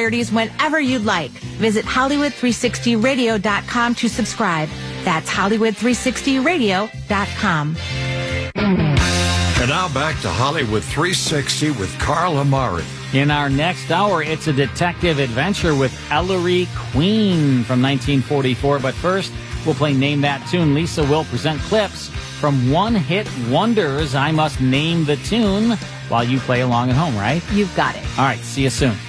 Flaherty's whenever you'd like. Visit Hollywood360radio.com to subscribe. That's Hollywood360radio.com. And now back to Hollywood 360 with Carl Amari. In our next hour, it's a detective adventure with Ellery Queen from 1944. But first, we'll play Name That Tune. Lisa will present clips from one-hit wonders. I must name the tune while you play along at home, right? You've got it. All right, see you soon.